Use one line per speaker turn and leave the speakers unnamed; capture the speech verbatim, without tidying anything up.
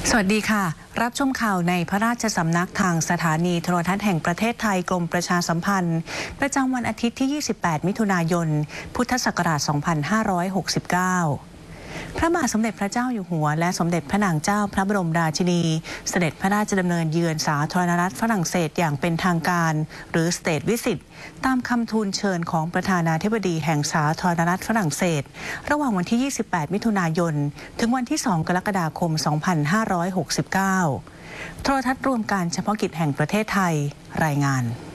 สวัสดีค่ะรับชมข่าวในพระราชสำนักทางสถานีโทรทัศน์แห่งประเทศไทยกรมประชาสัมพันธ์ประจำวันอาทิตย์ที่ ยี่สิบแปด มิถุนายน พุทธศักราช สองพันห้าร้อยหกสิบเก้า พระบาทสมเด็จพระเจ้าอยู่หัวและสมเด็จพระนางเจ้าพระบรมราชินีเสด็จพระราชดำเนินเยือนสาธารณรัฐฝรั่งเศสอย่างเป็นทางการหรือ State Visit ตามคำทูลเชิญของประธานาธิบดีแห่งสาธารณรัฐฝรั่งเศสระหว่างวันที่ ยี่สิบแปด มิถุนายนถึงวันที่ สอง กรกฎาคม สองพันห้าร้อยหกสิบเก้า โทรทัศน์รวมการเฉพาะกิจแห่งประเทศไทยรายงาน